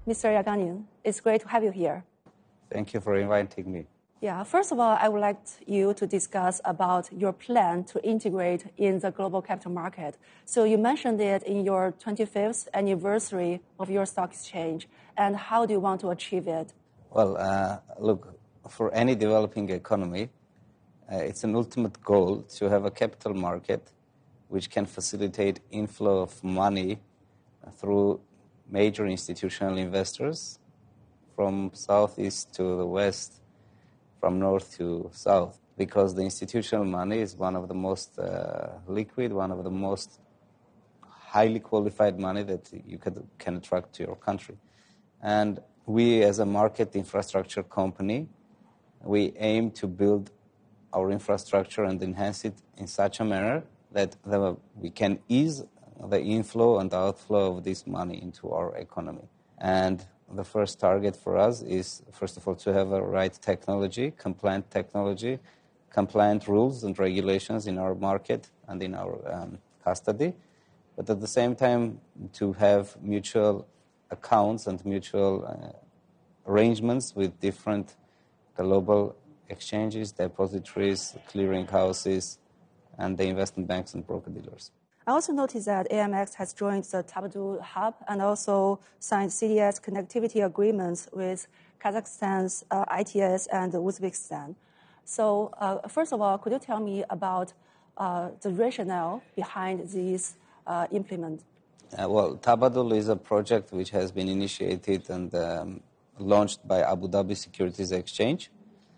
Mr. Yaganin, it's great to have you here. Thank you for inviting me. Yeah, first of all, I would like you to discuss about your plan to integrate in the global capital market. So you mentioned it in your 25th anniversary of your stock exchange, and how do you want to achieve it? Well, look, for any developing economy, it's an ultimate goal to have a capital market which can facilitate inflow of money through major institutional investors from southeast to the west, from north to south, because the institutional money is one of the most liquid, one of the most highly qualified money that you can attract to your country. And we, as a market infrastructure company, we aim to build our infrastructure and enhance it in such a manner that we can ease the inflow and the outflow of this money into our economy. And the first target for us is, first of all, to have a right technology, compliant rules and regulations in our market and in our custody, but at the same time to have mutual accounts and mutual arrangements with different global exchanges, depositories, clearing houses, and the investment banks and broker-dealers. I also noticed that AMX has joined the Tabadul Hub and also signed CDS connectivity agreements with Kazakhstan's ITS and Uzbekistan. So first of all, could you tell me about the rationale behind these implements? Well, Tabadul is a project which has been initiated and launched by Abu Dhabi Securities Exchange.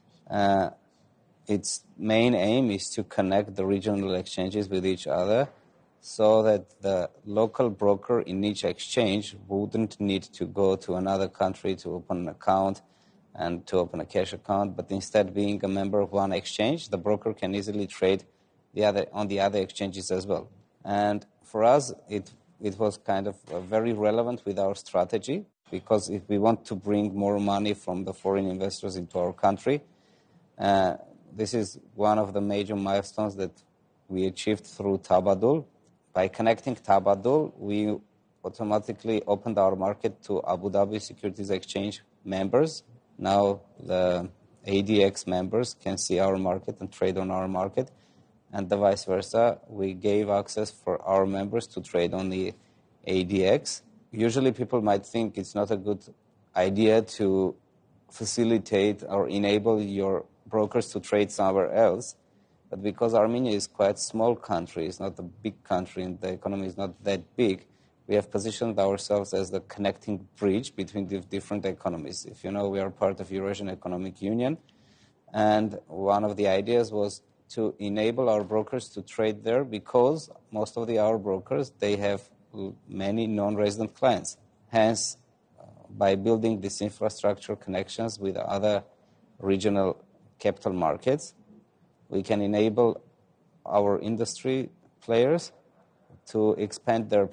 Its main aim is to connect the regional exchanges with each other so that the local broker in each exchange wouldn't need to go to another country to open an account and to open a cash account, but instead being a member of one exchange, the broker can easily trade on the other exchanges as well. And for us, it was kind of very relevant with our strategy, because if we want to bring more money from the foreign investors into our country, this is one of the major milestones that we achieved through Tabadul. By connecting Tabadul, we automatically opened our market to Abu Dhabi Securities Exchange members. Now the ADX members can see our market and trade on our market, and the vice versa. We gave access for our members to trade on the ADX. Usually people might think it's not a good idea to facilitate or enable your brokers to trade somewhere else. But because Armenia is quite a small country, it's not a big country, and the economy is not that big, we have positioned ourselves as the connecting bridge between the different economies. If you know, we are part of Eurasian Economic Union, and one of the ideas was to enable our brokers to trade there, because most of our brokers, they have many non-resident clients. Hence, by building this infrastructure connections with other regional capital markets, we can enable our industry players to expand their